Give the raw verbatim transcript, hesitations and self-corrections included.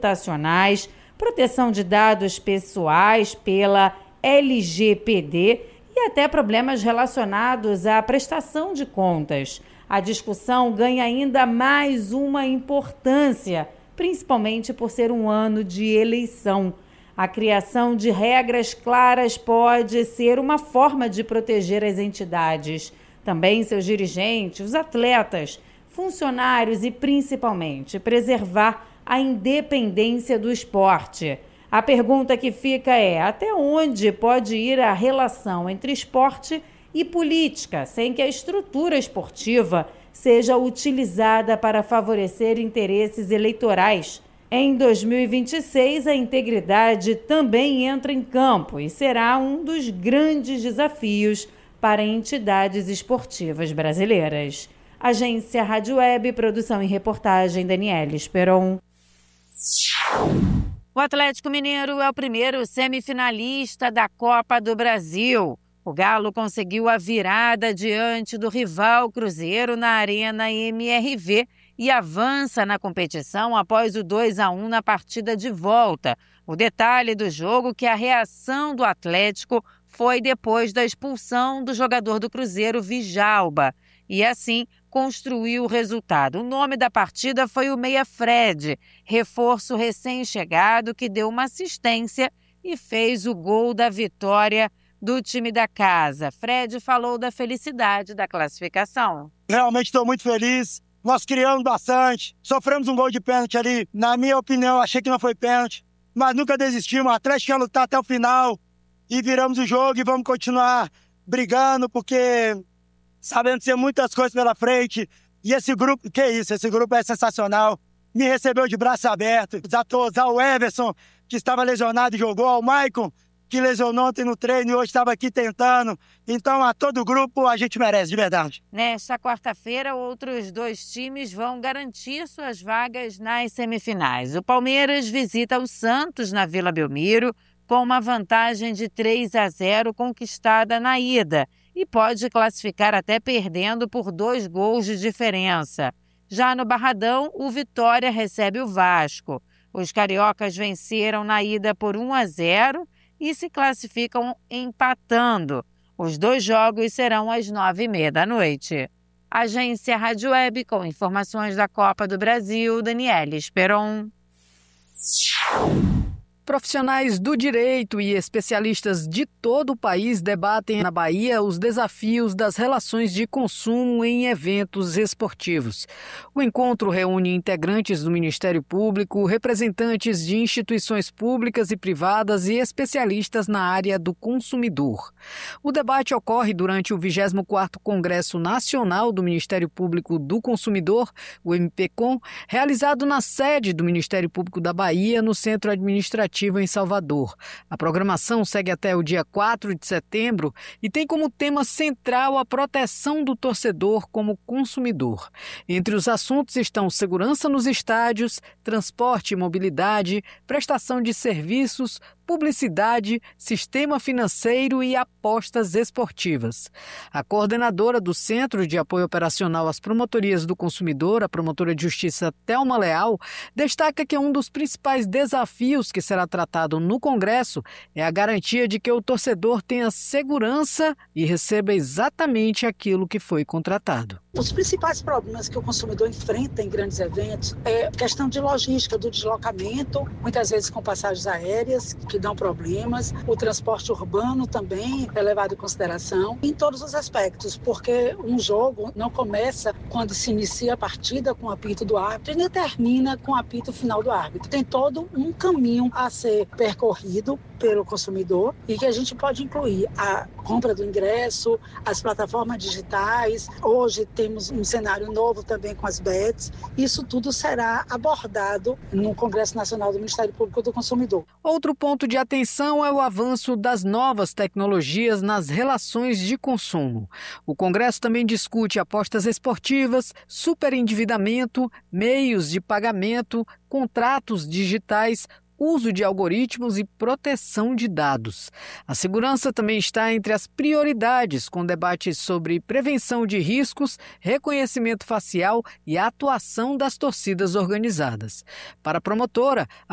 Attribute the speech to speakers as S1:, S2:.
S1: reputacionais, proteção de dados pessoais pela L G P D e até problemas relacionados à prestação de contas. A discussão ganha ainda mais uma importância, principalmente por ser um ano de eleição. A criação de regras claras pode ser uma forma de proteger as entidades, também seus dirigentes, os atletas, funcionários e, principalmente, preservar a independência do esporte. A pergunta que fica é: até onde pode ir a relação entre esporte e política, sem que a estrutura esportiva seja utilizada para favorecer interesses eleitorais? Em dois mil e vinte e seis, a integridade também entra em campo e será um dos grandes desafios para entidades esportivas brasileiras. Agência Rádio Web, produção e reportagem, Daniela Esperon. O Atlético Mineiro é o primeiro semifinalista da Copa do Brasil. O Galo conseguiu a virada diante do rival Cruzeiro na Arena M R V e avança na competição após o dois a um na partida de volta. O detalhe do jogo é que a reação do Atlético foi depois da expulsão do jogador do Cruzeiro, Djalma, e assim construiu o resultado. O nome da partida foi o Meia Fred, reforço recém-chegado que deu uma assistência e fez o gol da vitória do time da casa. Fred falou da felicidade da classificação.
S2: Realmente estou muito feliz. Nós criamos bastante, sofremos um gol de pênalti ali. Na minha opinião, achei que não foi pênalti, mas nunca desistimos. O Atlético ia lutar até o final e viramos o jogo e vamos continuar brigando, porque sabemos que tem muitas coisas pela frente. E esse grupo, que isso, esse grupo é sensacional. Me recebeu de braços abertos. Ao Everson, que estava lesionado e jogou, ao Maicon, que lesionou ontem no treino e hoje estava aqui tentando. Então, a todo o grupo, a gente merece, de verdade.
S1: Nesta quarta-feira, outros dois times vão garantir suas vagas nas semifinais. O Palmeiras visita o Santos na Vila Belmiro com uma vantagem de três a zero conquistada na ida e pode classificar até perdendo por dois gols de diferença. Já no Barradão, o Vitória recebe o Vasco. Os cariocas venceram na ida por um a zero e se classificam empatando. Os dois jogos serão às nove e meia da noite. Agência Rádio Web, com informações da Copa do Brasil, Daniela Esperon.
S3: Profissionais do direito e especialistas de todo o país debatem na Bahia os desafios das relações de consumo em eventos esportivos. O encontro reúne integrantes do Ministério Público, representantes de instituições públicas e privadas e especialistas na área do consumidor. O debate ocorre durante o vigésimo quarto Congresso Nacional do Ministério Público do Consumidor, o M P C O M, realizado na sede do Ministério Público da Bahia, no Centro Administrativo em Salvador. A programação segue até o dia quatro de setembro e tem como tema central a proteção do torcedor como consumidor. Entre os assuntos estão segurança nos estádios, transporte e mobilidade, prestação de serviços, publicidade, sistema financeiro e apostas esportivas. A coordenadora do Centro de Apoio Operacional às Promotorias do Consumidor, a promotora de Justiça Thelma Leal, destaca que um dos principais desafios que será tratado no Congresso é a garantia de que o torcedor tenha segurança e receba exatamente aquilo que foi contratado.
S4: Os principais problemas que o consumidor enfrenta em grandes eventos é questão de logística, do deslocamento, muitas vezes com passagens aéreas, que dão problemas, o transporte urbano também é levado em consideração, em todos os aspectos, porque um jogo não começa quando se inicia a partida com o apito do árbitro e nem termina com o apito final do árbitro. Tem todo um caminho a ser percorrido pelo consumidor e que a gente pode incluir a compra do ingresso, as plataformas digitais. Hoje temos um cenário novo também com as bets. Isso tudo será abordado no Congresso Nacional do Ministério Público do Consumidor.
S3: Outro ponto de atenção é o avanço das novas tecnologias nas relações de consumo. O Congresso também discute apostas esportivas, superendividamento, meios de pagamento, contratos digitais, uso de algoritmos e proteção de dados. A segurança também está entre as prioridades, com debates sobre prevenção de riscos, reconhecimento facial e atuação das torcidas organizadas. Para a promotora,